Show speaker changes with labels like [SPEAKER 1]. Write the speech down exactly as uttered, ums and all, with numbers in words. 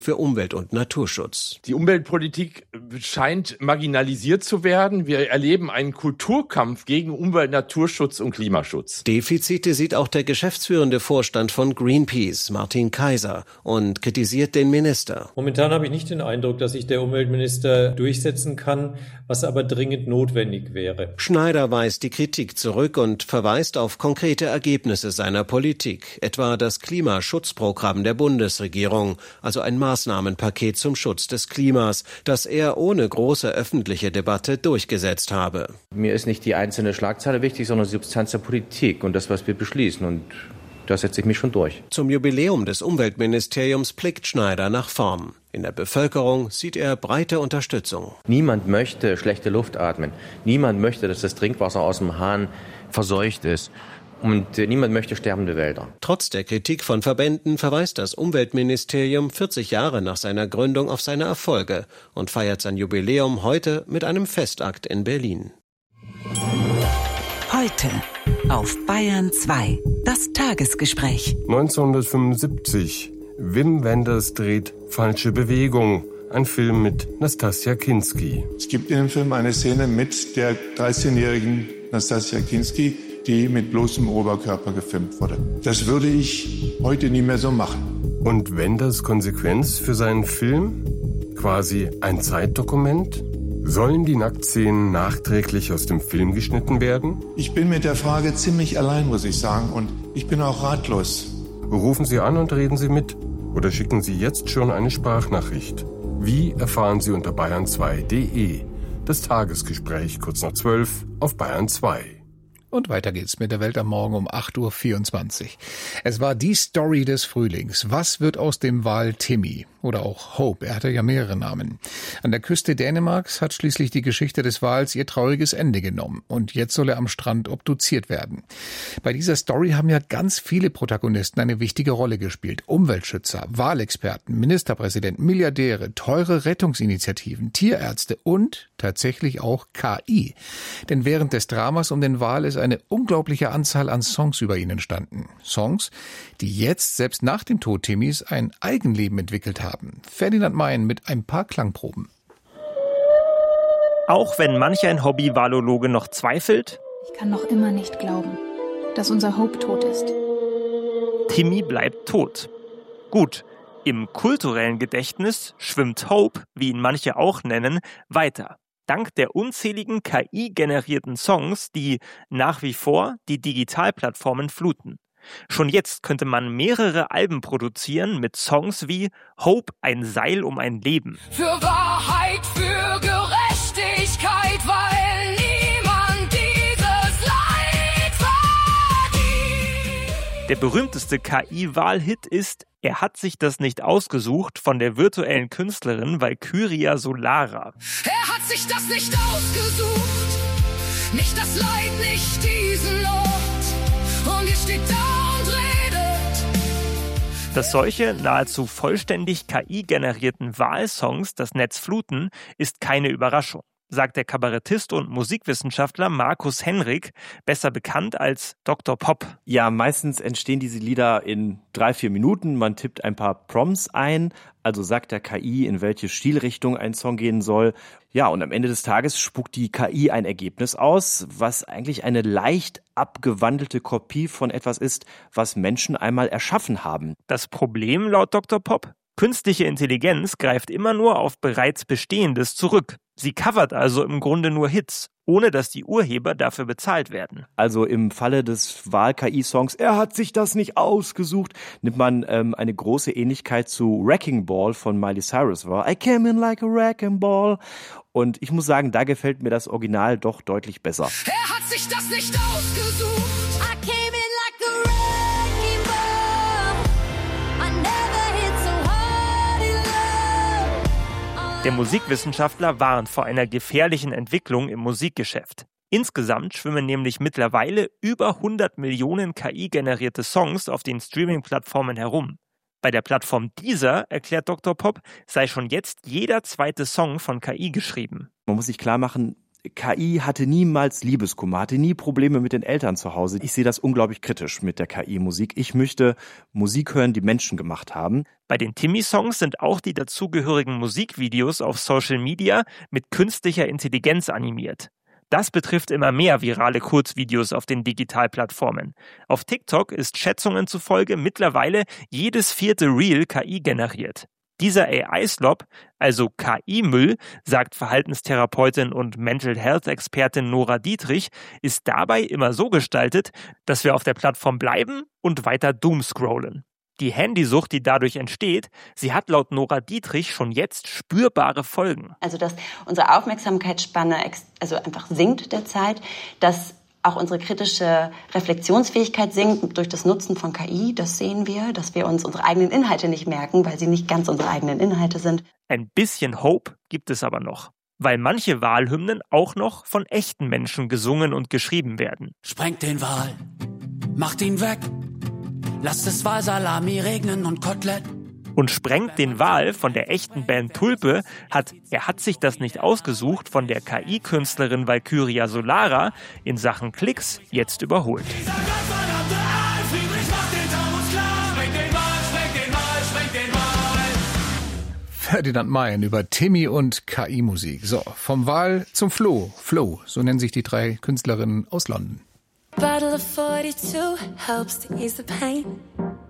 [SPEAKER 1] für Umwelt- und Naturschutz.
[SPEAKER 2] Die Umweltpolitik scheint marginalisiert zu werden. Wir erleben einen Kulturkampf gegen Umwelt-, Naturschutz und Klimaschutz.
[SPEAKER 1] Defizite sieht auch der geschäftsführende Vorstand von Greenpeace, Martin Kaiser, und kritisiert den Minister.
[SPEAKER 3] Momentan habe ich nicht den Eindruck, dass sich der Umweltminister durchsetzen kann, was aber dringend notwendig wäre.
[SPEAKER 1] Schneider weist die Kritik zurück und verweist auf konkrete Ergebnisse seiner Politik, etwa das Klimaschutzprogramm der Bundesregierung, also ein Maßnahmenpaket zum Schutz des Klimas, das er ohne große öffentliche Debatte durchgesetzt habe.
[SPEAKER 4] Mir ist nicht die einzelne Schlagzeile wichtig, sondern die Substanz der Politik und das, was wir beschließen. Und da setze ich mich schon durch.
[SPEAKER 1] Zum Jubiläum des Umweltministeriums blickt Schneider nach vorn. In der Bevölkerung sieht er breite Unterstützung.
[SPEAKER 4] Niemand möchte schlechte Luft atmen. Niemand möchte, dass das Trinkwasser aus dem Hahn verseucht ist. Und niemand möchte sterbende Wälder.
[SPEAKER 1] Trotz der Kritik von Verbänden verweist das Umweltministerium vierzig Jahre nach seiner Gründung auf seine Erfolge und feiert sein Jubiläum heute mit einem Festakt in Berlin.
[SPEAKER 5] Heute auf Bayern zwei, das Tagesgespräch.
[SPEAKER 6] neunzehnhundertfünfundsiebzig. Wim Wenders dreht Falsche Bewegung. Ein Film mit Nastassja Kinski.
[SPEAKER 7] Es gibt in dem Film eine Szene mit der dreizehnjährigen Nastassja Kinski, die mit bloßem Oberkörper gefilmt wurde. Das würde ich heute nie mehr so machen.
[SPEAKER 6] Und Wenders Konsequenz für seinen Film? Quasi ein Zeitdokument? Sollen die Nacktszenen nachträglich aus dem Film geschnitten werden?
[SPEAKER 7] Ich bin mit der Frage ziemlich allein, muss ich sagen, und ich bin auch ratlos.
[SPEAKER 6] Rufen Sie an und reden Sie mit. Oder schicken Sie jetzt schon eine Sprachnachricht. Wie erfahren Sie unter bayern zwei punkt de. Das Tagesgespräch kurz nach zwölf auf Bayern zwei.
[SPEAKER 8] Und weiter geht's mit der Welt am Morgen um acht Uhr vierundzwanzig. Es war die Story des Frühlings. Was wird aus dem Wal Timmy? Oder auch Hope, er hatte ja mehrere Namen. An der Küste Dänemarks hat schließlich die Geschichte des Wals ihr trauriges Ende genommen. Und jetzt soll er am Strand obduziert werden. Bei dieser Story haben ja ganz viele Protagonisten eine wichtige Rolle gespielt. Umweltschützer, Walexperten, Ministerpräsidenten, Milliardäre, teure Rettungsinitiativen, Tierärzte und tatsächlich auch K I. Denn während des Dramas um den Wal ist eine unglaubliche Anzahl an Songs über ihn entstanden. Songs, die jetzt, selbst nach dem Tod Timmys, ein Eigenleben entwickelt haben. Ferdinand Mein mit ein paar Klangproben.
[SPEAKER 9] Auch wenn manch ein Hobby-Walologe noch zweifelt,
[SPEAKER 10] ich kann noch immer nicht glauben, dass unser Hope tot ist.
[SPEAKER 9] Timmy bleibt tot. Gut, im kulturellen Gedächtnis schwimmt Hope, wie ihn manche auch nennen, weiter. Dank der unzähligen K I-generierten Songs, die nach wie vor die Digitalplattformen fluten. Schon jetzt könnte man mehrere Alben produzieren mit Songs wie Hope, ein Seil um ein Leben.
[SPEAKER 11] Für Wahrheit, für Gerechtigkeit, weil niemand dieses Leid verdient.
[SPEAKER 9] Der berühmteste K I-Wahl-Hit ist Er hat sich das nicht ausgesucht von der virtuellen Künstlerin Valkyria Solara.
[SPEAKER 11] Er hat sich das nicht ausgesucht, nicht das Leid, nicht diesen Ort. Und jetzt steht da und redet.
[SPEAKER 9] Dass solche nahezu vollständig K I-generierten Wahlsongs das Netz fluten, ist keine Überraschung, sagt der Kabarettist und Musikwissenschaftler Markus Henrig, besser bekannt als Doktor Pop.
[SPEAKER 12] Ja, meistens entstehen diese Lieder in drei, vier Minuten. Man tippt ein paar Prompts ein, also sagt der K I, in welche Stilrichtung ein Song gehen soll. Ja, und am Ende des Tages spuckt die K I ein Ergebnis aus, was eigentlich eine leicht abgewandelte Kopie von etwas ist, was Menschen einmal erschaffen haben.
[SPEAKER 9] Das Problem laut Doktor Pop? Künstliche Intelligenz greift immer nur auf bereits Bestehendes zurück. Sie covert also im Grunde nur Hits, ohne dass die Urheber dafür bezahlt werden.
[SPEAKER 12] Also im Falle des Wahl-K I-Songs, er hat sich das nicht ausgesucht, nimmt man ähm, eine große Ähnlichkeit zu Wrecking Ball von Miley Cyrus wahr. I came in like a wrecking ball. Und ich muss sagen, da gefällt mir das Original doch deutlich besser.
[SPEAKER 11] Er hat sich das nicht ausgesucht. I came in like a wrecking ball. I never hit so hard in love.
[SPEAKER 9] Der Musikwissenschaftler warnt vor einer gefährlichen Entwicklung im Musikgeschäft. Insgesamt schwimmen nämlich mittlerweile über hundert Millionen K I-generierte Songs auf den Streaming-Plattformen herum. Bei der Plattform Deezer, erklärt Doktor Pop, sei schon jetzt jeder zweite Song von K I geschrieben.
[SPEAKER 12] Man muss sich klar machen, K I hatte niemals Liebeskummer, hatte nie Probleme mit den Eltern zu Hause. Ich sehe das unglaublich kritisch mit der K I-Musik. Ich möchte Musik hören, die Menschen gemacht haben.
[SPEAKER 9] Bei den Timmy-Songs sind auch die dazugehörigen Musikvideos auf Social Media mit künstlicher Intelligenz animiert. Das betrifft immer mehr virale Kurzvideos auf den Digitalplattformen. Auf TikTok ist Schätzungen zufolge mittlerweile jedes vierte Reel K I generiert. Dieser A I-Slop, also K I-Müll, sagt Verhaltenstherapeutin und Mental Health-Expertin Nora Dietrich, ist dabei immer so gestaltet, dass wir auf der Plattform bleiben und weiter doomscrollen. Die Handysucht, die dadurch entsteht, sie hat laut Nora Dietrich schon jetzt spürbare Folgen.
[SPEAKER 13] Also dass unsere Aufmerksamkeitsspanne also einfach sinkt derzeit, dass auch unsere kritische Reflexionsfähigkeit sinkt durch das Nutzen von K I. Das sehen wir, dass wir uns unsere eigenen Inhalte nicht merken, weil sie nicht ganz unsere eigenen Inhalte sind.
[SPEAKER 9] Ein bisschen Hope gibt es aber noch, weil manche Wahlhymnen auch noch von echten Menschen gesungen und geschrieben werden.
[SPEAKER 14] Sprengt den Wal, macht ihn weg, lasst es Wahlsalami regnen und Kotelett.
[SPEAKER 9] Und Sprengt den Wal von der echten Band Tulpe hat Er hat sich das nicht ausgesucht von der K I-Künstlerin Valkyria Solara in Sachen Klicks jetzt überholt.
[SPEAKER 8] Ferdinand Mayen über Timmy und K I-Musik. So, vom Wal zum Flo. Flo, so nennen sich die drei Künstlerinnen aus London.
[SPEAKER 11] Bottle of forty-two helps to ease the pain.